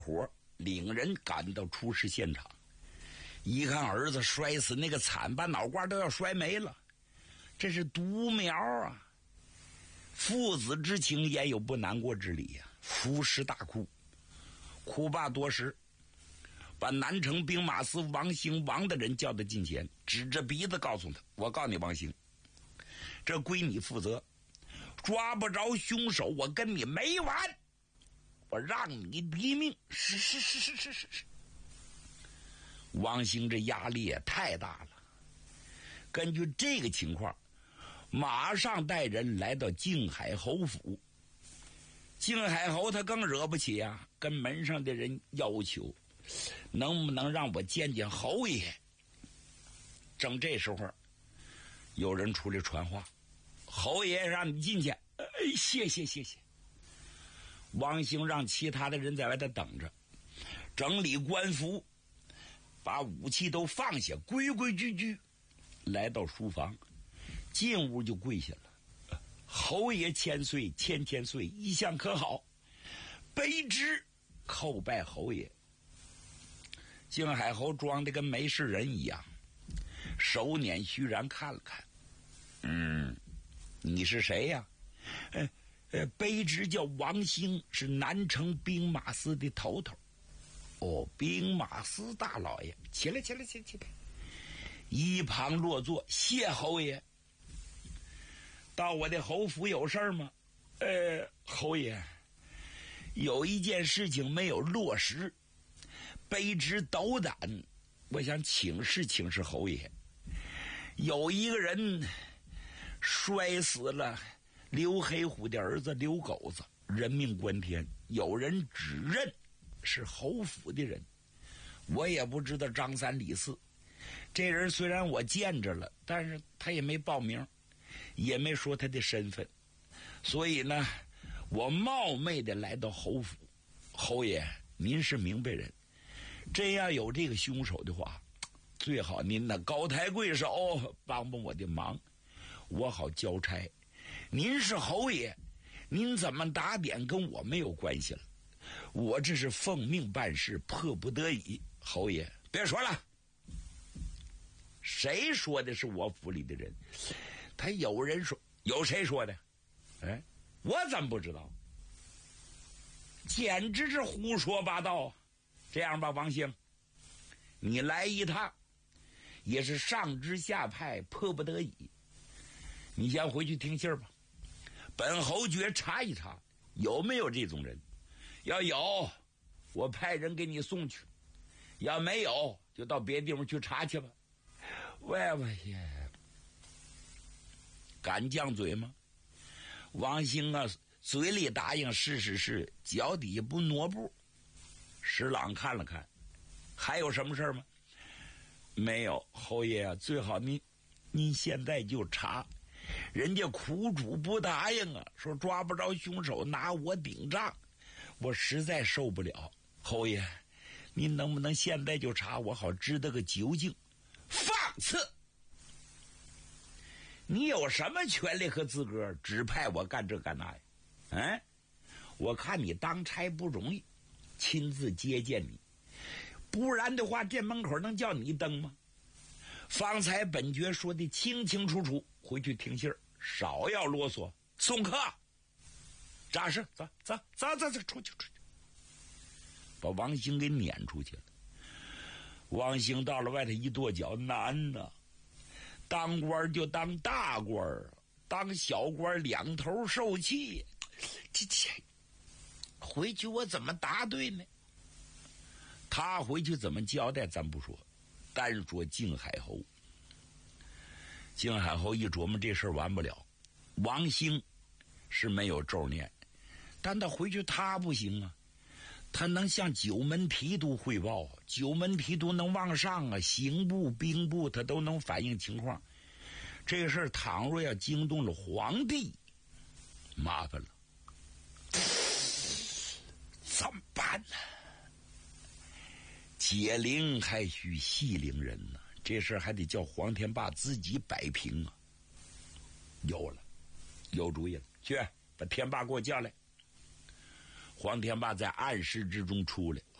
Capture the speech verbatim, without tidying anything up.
伙领人赶到出事现场，一看儿子摔死那个惨，把脑瓜都要摔没了，这是独苗啊！父子之情焉有不难过之理呀、啊？伏尸大哭，哭罢多时，把南城兵马司王兴王的人叫到近前，指着鼻子告诉他：“我告诉你，王兴，这归你负责，抓不着凶手，我跟你没完，我让你毙命！”是是是是是是是。王兴这压力也太大了。根据这个情况，马上带人来到靖海侯府。靖海侯他更惹不起啊，跟门上的人要求，能不能让我见见侯爷？正这时候，有人出来传话：“侯爷让你进去。”哎，谢谢谢谢。王兴让其他的人在外头等着，整理官服，把武器都放下，规规矩矩来到书房，进屋就跪下了。侯爷千岁千千岁，一向可好？卑职叩拜侯爷。靖海侯装的跟没事人一样，手捻虚然看了看，嗯，你是谁呀？呃呃，卑职叫王兴，是南城兵马司的头头。哦，兵马司大老爷，起来起来起来起来，一旁落座，谢侯爷。到我的侯府有事吗？呃，侯爷，有一件事情没有落实，卑职斗胆，我想请示请示侯爷。有一个人摔死了刘黑虎的儿子刘狗子，人命关天，有人指认是侯府的人，我也不知道张三李四。这人虽然我见着了，但是他也没报名，也没说他的身份，所以呢，我冒昧的来到侯府。侯爷，您是明白人，真要有这个凶手的话，最好您那高抬贵手，帮帮我的忙，我好交差。您是侯爷，您怎么打点跟我没有关系了，我这是奉命办事，迫不得已。侯爷别说了，谁说的是我府里的人？他有人说，有谁说的？哎，我怎么不知道？简直是胡说八道。这样吧，王兴，你来一趟也是上知下派，迫不得已，你先回去听信儿吧。本侯爵查一查有没有这种人，要有我派人给你送去，要没有就到别地方去查去吧。喂喂呀，敢犟嘴吗？王兴啊，嘴里答应是是是，脚底下不挪步。石朗看了看，还有什么事吗？没有，侯爷啊，最好您您现在就查，人家苦主不答应啊，说抓不着凶手，拿我顶账，我实在受不了。侯爷，您能不能现在就查，我好知道个究竟？放肆！你有什么权利和资格指派我干这干那呀？嗯，我看你当差不容易，亲自接见你，不然的话店门口能叫你登吗？方才本爵说的清清楚楚，回去听信儿，少要啰嗦。送客，扎实，走走走走走，出去出去，把王兴给撵出去了。王兴到了外头一跺脚，难呐！当官就当大官，当小官两头受气，这这回去我怎么答对呢？他回去怎么交代咱不说，单说靖海侯。靖海侯一琢磨这事儿完不了，王兴是没有咒念，但他回去他不行啊，他能向九门提督汇报，九门提督能往上啊，刑部兵部他都能反映情况。这个事儿倘若要惊动了皇帝，麻烦了，怎么办呢？解铃还需系铃人呢、啊，这事儿还得叫黄天霸自己摆平啊。有了，有主意了，去把天霸给我叫来。 黄天霸在暗室之中出来，